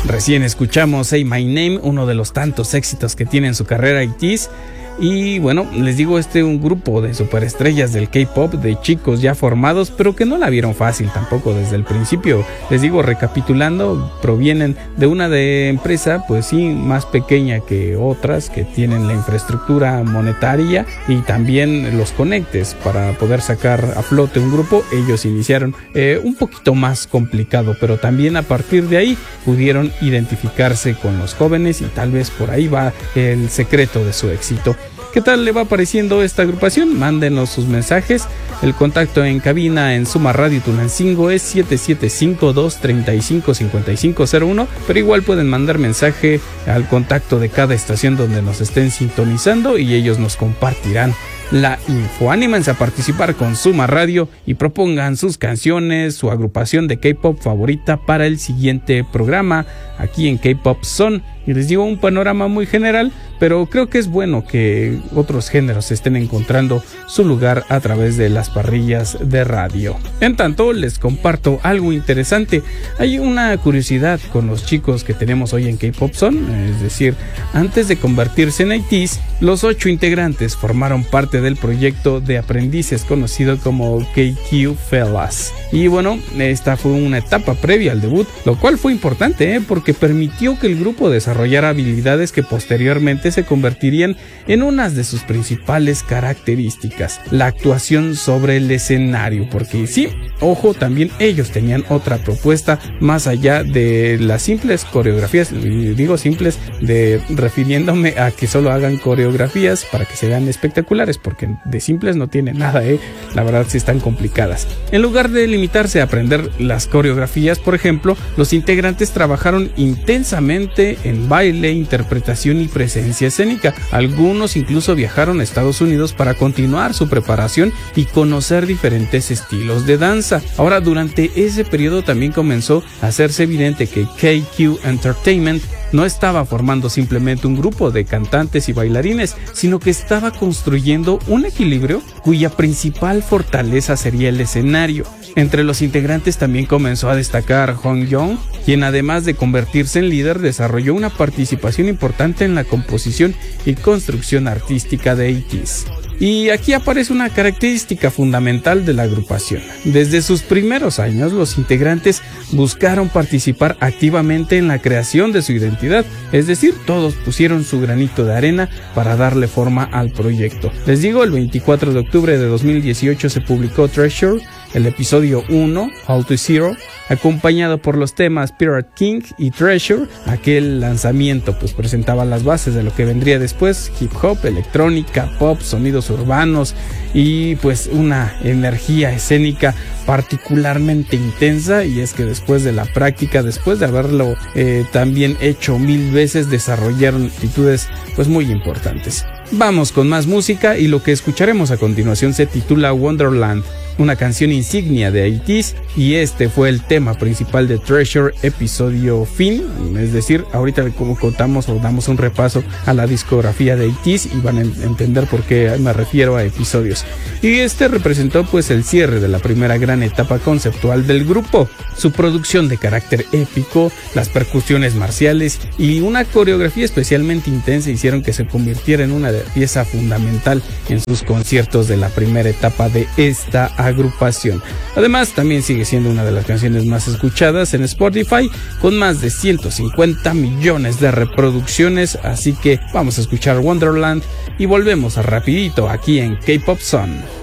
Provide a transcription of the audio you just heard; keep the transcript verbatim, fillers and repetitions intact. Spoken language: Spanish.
Recién escuchamos Say My Name, uno de los tantos éxitos que tiene en su carrera I T Z. Y bueno, les digo, este un grupo de superestrellas del K-pop, de chicos ya formados, pero que no la vieron fácil tampoco desde el principio. Les digo, recapitulando, provienen de una de empresa, pues sí, más pequeña que otras, que tienen la infraestructura monetaria y también los conectes para poder sacar a flote un grupo. Ellos iniciaron eh, un poquito más complicado, pero también a partir de ahí pudieron identificarse con los jóvenes y tal vez por ahí va el secreto de su éxito. ¿Qué tal le va pareciendo esta agrupación? Mándenos sus mensajes. El contacto en cabina en Suma Radio Tunancingo es siete siete cinco, dos tres cinco, cinco cinco cero uno, pero igual pueden mandar mensaje al contacto de cada estación donde nos estén sintonizando y ellos nos compartirán la info. Anímense a participar con Suma Radio y propongan sus canciones, su agrupación de K-pop favorita para el siguiente programa aquí en K-Pop Zone. Y les digo, un panorama muy general, pero creo que es bueno que otros géneros estén encontrando su lugar a través de las parrillas de radio. En tanto, les comparto algo interesante. Hay una curiosidad con los chicos que tenemos hoy en K-Pop Zone, es decir, antes de convertirse en I T Z, los ocho integrantes formaron parte del proyecto de aprendices conocido como K Q Fellas. Y bueno, esta fue una etapa previa al debut, lo cual fue importante, ¿eh? porque permitió que el grupo desarrollara habilidades que posteriormente se convertirían en unas de sus principales características, la actuación sobre el escenario, porque sí, ojo, también ellos tenían otra propuesta más allá de las simples coreografías, y digo simples de refiriéndome a que solo hagan coreografías para que se vean espectaculares, porque de simples no tienen nada, eh, la verdad sí están complicadas. En lugar de limitarse a aprender las coreografías, por ejemplo, los integrantes trabajaron intensamente en baile, interpretación y presencia escénica. Algunos incluso viajaron a Estados Unidos para continuar su preparación y conocer diferentes estilos de danza. Ahora, durante ese periodo también comenzó a hacerse evidente que K Q Entertainment no estaba formando simplemente un grupo de cantantes y bailarines, sino que estaba construyendo un equilibrio cuya principal fortaleza sería el escenario. Entre los integrantes también comenzó a destacar Hong Young, quien además de convertirse en líder desarrolló una participación importante en la composición y construcción artística de I T Z. Y aquí aparece una característica fundamental de la agrupación. Desde sus primeros años, los integrantes buscaron participar activamente en la creación de su identidad, es decir, todos pusieron su granito de arena para darle forma al proyecto. Les digo, el veinticuatro de octubre de dos mil dieciocho se publicó Treasure, el episodio uno, How to Zero, acompañado por los temas Pirate King y Treasure. Aquel lanzamiento pues presentaba las bases de lo que vendría después: hip hop, electrónica, pop, sonidos urbanos y pues una energía escénica particularmente intensa. Y es que después de la práctica, después de haberlo eh, también hecho mil veces, desarrollaron actitudes pues muy importantes. Vamos con más música y lo que escucharemos a continuación se titula Wonderland, una canción insignia de I T Z, y este fue el tema principal de Treasure episodio fin, es decir, ahorita como contamos o damos un repaso a la discografía de I T Z y van a entender por qué me refiero a episodios. Y este representó pues el cierre de la primera gran etapa conceptual del grupo. Su producción de carácter épico, las percusiones marciales y una coreografía especialmente intensa hicieron que se convirtiera en una pieza fundamental en sus conciertos de la primera etapa de esta agrupación. Además, también sigue siendo una de las canciones más escuchadas en Spotify, con más de ciento cincuenta millones de reproducciones. Así que vamos a escuchar Wonderland y volvemos a rapidito aquí en K-Pop Zone.